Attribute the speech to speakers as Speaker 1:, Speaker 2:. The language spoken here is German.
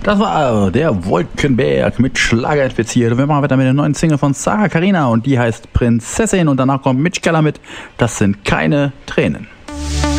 Speaker 1: Das war der Wolkenberg mit Schlager infiziert. Wir machen weiter mit der neuen Single von Sarah Carina und die heißt Prinzessin und danach kommt Mitch Keller mit Das sind keine Tränen.